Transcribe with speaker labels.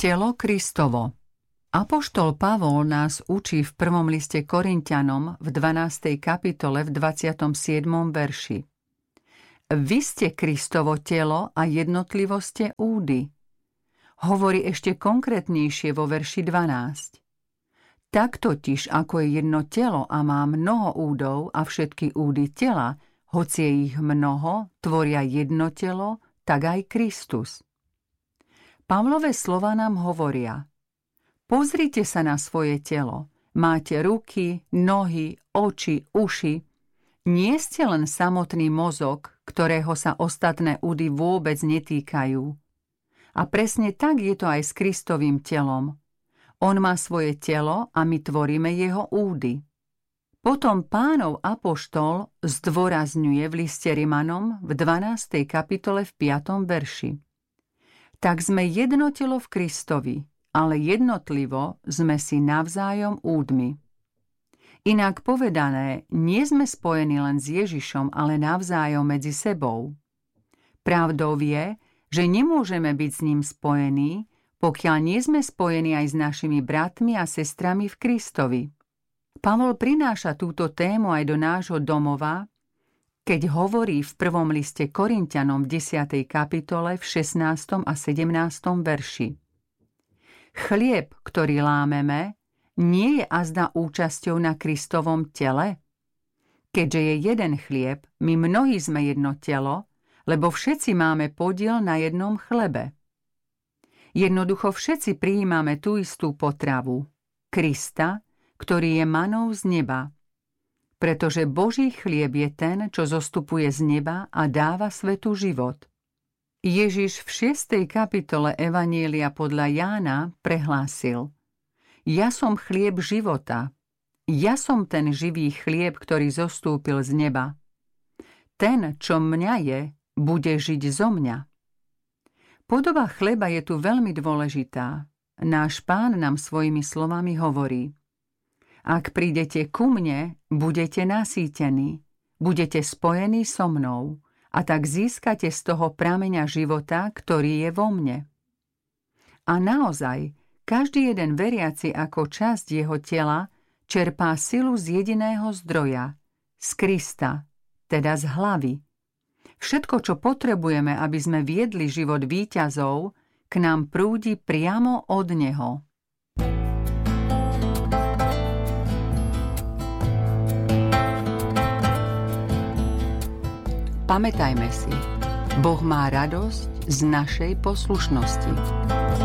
Speaker 1: Telo Kristovo. Apoštol Pavol nás učí v prvom liste Korinťanom v 12. kapitole v 27. verši. Vy ste Kristovo telo a jednotlivo ste údy. Hovorí ešte konkrétnejšie vo verši 12. Tak totiž, ako je jedno telo a má mnoho údov a všetky údy tela, hoci je ich mnoho, tvoria jedno telo, tak aj Kristus. Pavlové slova nám hovoria: pozrite sa na svoje telo. Máte ruky, nohy, oči, uši. Nie ste len samotný mozog, ktorého sa ostatné údy vôbec netýkajú. A presne tak je to aj s Kristovým telom. On má svoje telo a my tvoríme jeho údy. Potom Pánov apoštol zdôrazňuje v liste Rimanom v 12. kapitole v 5. verši. Tak sme jedno telo v Kristovi, ale jednotlivo sme si navzájom údmi. Inak povedané, nie sme spojení len s Ježišom, ale navzájom medzi sebou. Pravdou je, že nemôžeme byť s ním spojení, pokiaľ nie sme spojení aj s našimi bratmi a sestrami v Kristovi. Pavol prináša túto tému aj do nášho domova, keď hovorí v prvom liste Korinťanom v 10. kapitole v 16. a 17. verši. Chlieb, ktorý lámeme, nie je azda účasťou na Kristovom tele? Keďže je jeden chlieb, my mnohí sme jedno telo, lebo všetci máme podiel na jednom chlebe. Jednoducho všetci prijímame tú istú potravu, Krista, ktorý je manou z neba. Pretože Boží chlieb je ten, čo zostupuje z neba a dáva svetu život. Ježiš v 6. kapitole Evanjelia podľa Jána prehlásil: Ja som chlieb života. Ja som ten živý chlieb, ktorý zostúpil z neba. Ten, čo mňa je, bude žiť zo mňa. Podoba chleba je tu veľmi dôležitá. Náš Pán nám svojimi slovami hovorí: Ak prídete ku mne, budete nasýtení, budete spojení so mnou a tak získate z toho prameňa života, ktorý je vo mne. A naozaj, každý jeden veriaci ako časť jeho tela čerpá silu z jediného zdroja, z Krista, teda z hlavy. Všetko, čo potrebujeme, aby sme viedli život víťazov, k nám prúdi priamo od neho. Pamätajme si, Boh má radosť z našej poslušnosti.